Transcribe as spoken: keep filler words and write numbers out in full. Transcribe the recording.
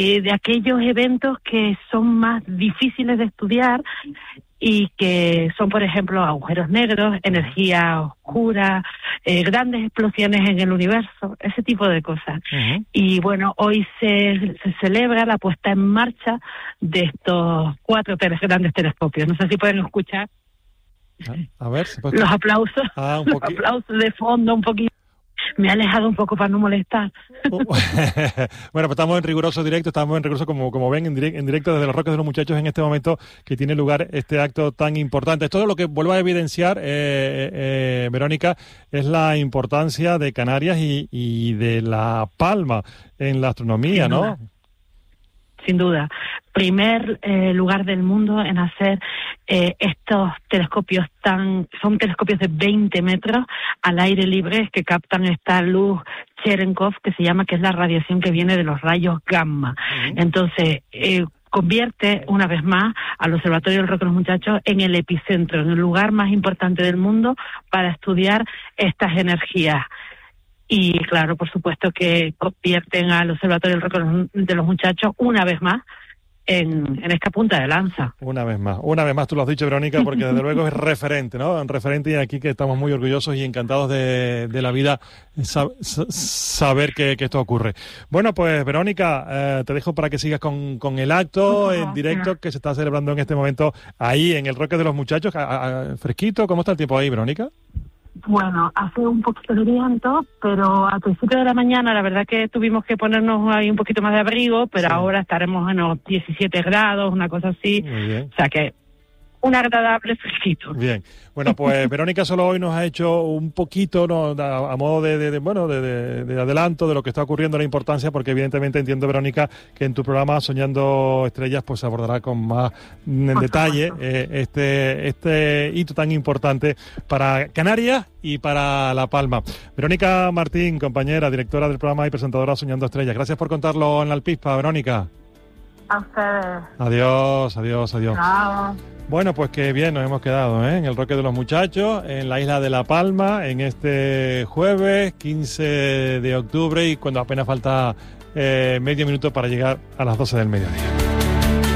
eh, de aquellos eventos que son más difíciles de estudiar y que son, por ejemplo, agujeros negros, energía oscura, eh, grandes explosiones en el universo, ese tipo de cosas. Uh-huh. Y bueno, hoy se, se celebra la puesta en marcha de estos cuatro teles, grandes telescopios. No sé si pueden escuchar a ver, ¿se puede... los aplausos, ah, un los aplausos de fondo un poquito. Me he alejado un poco para no molestar. Uh, bueno, pues estamos en riguroso directo, estamos en riguroso, como, como ven, en, direct, en directo desde los Roques de los Muchachos en este momento que tiene lugar este acto tan importante. Esto es lo que vuelvo a evidenciar, eh, eh, Verónica, es la importancia de Canarias y, y de La Palma en la astronomía, Sin ¿no? Duda. Sin duda. Primer eh, lugar del mundo en hacer eh, estos telescopios tan... Son telescopios de veinte metros al aire libre que captan esta luz Cherenkov, que se llama, que es la radiación que viene de los rayos gamma. Uh-huh. Entonces, eh, convierte una vez más al Observatorio del Roque de los Muchachos en el epicentro, en el lugar más importante del mundo para estudiar estas energías. Y claro, por supuesto que convierten al Observatorio del Roque de los Muchachos una vez más en, en esta punta de lanza. Una vez más, una vez más tú lo has dicho, Verónica, porque desde luego es referente, ¿no? Un referente, y aquí que estamos muy orgullosos y encantados de, de la vida sab, saber que, que esto ocurre. Bueno, pues Verónica, eh, te dejo para que sigas con, con el acto en directo que se está celebrando en este momento ahí en el Roque de los Muchachos. A, a, fresquito, ¿cómo está el tiempo ahí, Verónica? Bueno, hace un poquito de viento, pero al principio de la mañana la verdad que tuvimos que ponernos ahí un poquito más de abrigo, pero sí. Ahora estaremos en los diecisiete grados, una cosa así. Muy bien. O sea que un agradable fresquito. Bien, bueno, pues Verónica solo hoy nos ha hecho un poquito, ¿no?, a, a modo de, de, de bueno, de, de, de adelanto de lo que está ocurriendo, la importancia, porque evidentemente entiendo, Verónica, que en tu programa Soñando Estrellas pues se abordará con más en detalle eh, este este hito tan importante para Canarias y para La Palma. Verónica Martín, compañera, directora del programa y presentadora Soñando Estrellas, gracias por contarlo en La Alpispa, Verónica. A ustedes. Adiós, adiós, adiós. Chao. Bueno, pues qué bien nos hemos quedado, ¿eh? En el Roque de los Muchachos, en la isla de La Palma, en este jueves quince de octubre, y cuando apenas falta eh, medio minuto para llegar a las doce del mediodía.